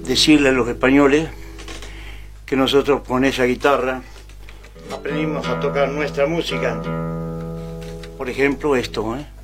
decirle a los españoles que nosotros con esa guitarra aprendimos a tocar nuestra música. Por ejemplo, esto,